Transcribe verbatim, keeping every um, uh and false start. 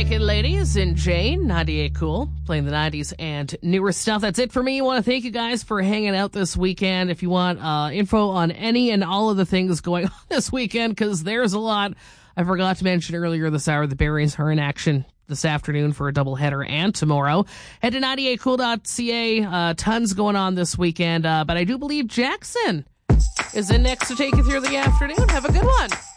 Naked Ladies and Jane, ninety-eight Cool, playing the nineties and newer stuff. That's it for me. I want to thank you guys for hanging out this weekend. If you want uh, info on any and all of the things going on this weekend, because there's a lot. I forgot to mention earlier this hour, the Berries are in action this afternoon for a doubleheader and tomorrow. Head to ninety-eight cool dot c a. Uh, tons going on this weekend, uh, but I do believe Jackson is in next to take you through the afternoon. Have a good one.